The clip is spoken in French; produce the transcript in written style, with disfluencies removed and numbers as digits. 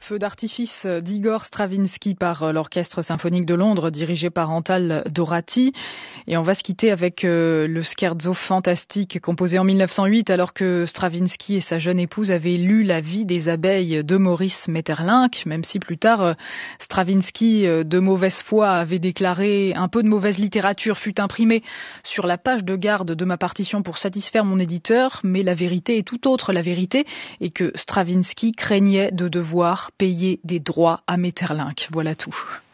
Feu d'artifice d'Igor Stravinsky par l'Orchestre symphonique de Londres dirigé par Antal Dorati. Et on va se quitter avec le scherzo fantastique composé en 1908 alors que Stravinsky et sa jeune épouse avaient lu La vie des abeilles de Maurice Maeterlinck, même si plus tard Stravinsky, de mauvaise foi, avait déclaré « Un peu de mauvaise littérature fut imprimée sur la page de garde de ma partition pour satisfaire mon éditeur, mais la vérité est tout autre. La vérité est que Stravinsky craignait de devoir payer des droits à Maeterlinck. » Voilà tout.